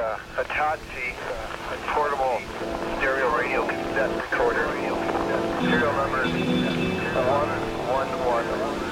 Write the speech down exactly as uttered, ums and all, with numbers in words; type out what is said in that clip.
uh, Hitachi uh, portable stereo radio cassette recorder. Serial number one one one.